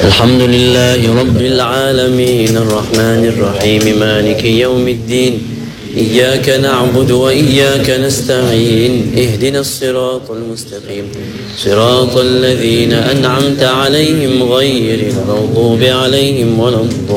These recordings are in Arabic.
الحمد لله رب العالمين الرحمن الرحيم مالك يوم الدين إياك نعبد وإياك نستعين اهدنا الصراط المستقيم صراط الذين أنعمت عليهم غير المغضوب عليهم ولا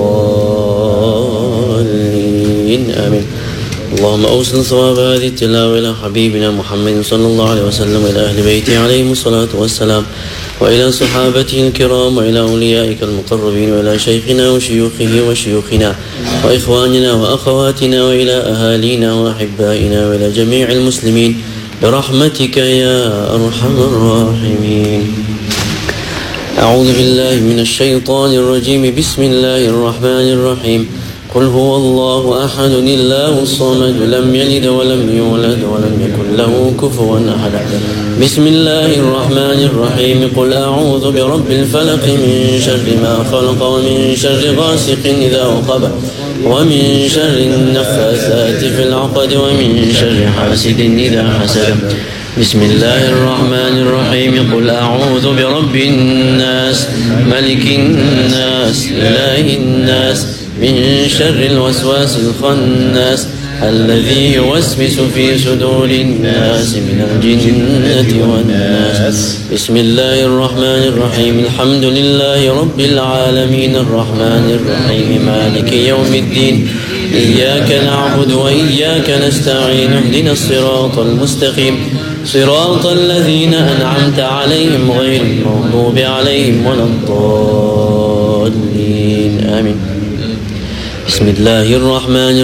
الضالين آمين. اللهم أوصل ثواب هذه التلاوة إلى حبيبنا محمد صلى الله عليه وسلم وإلى أهل بيته عليهم الصلاة والسلام وإلى صحابته الكرام وإلى أوليائك المقربين وإلى شيخنا وشيوخه وشيوخنا وإخواننا وأخواتنا وإلى أهالينا وأحبائنا وإلى جميع المسلمين برحمتك يا أرحم الراحمين. أعوذ بالله من الشيطان الرجيم. بسم الله الرحمن الرحيم. قل هو الله أحد الله الصمد لم يلد ولم يولد ولم يكن له كفوا أحد. بسم الله الرحمن الرحيم. قل أعوذ برب الفلق من شر ما خلق ومن شر غاسق إذا وقب ومن شر النفاثات في العقد ومن شر حاسد إذا حسد. بسم الله الرحمن الرحيم. قل أعوذ برب الناس ملك الناس إله الناس من شر الوسواس الخناس الذي يوسوس في صدور الناس من الجنة والناس. بسم الله الرحمن الرحيم. الحمد لله رب العالمين الرحمن الرحيم مالك يوم الدين إياك نعبد وإياك نستعين اهدنا الصراط المستقيم صراط الذين أنعمت عليهم غير المغضوب عليهم ولا الضالين آمين. بسم الله الرحمن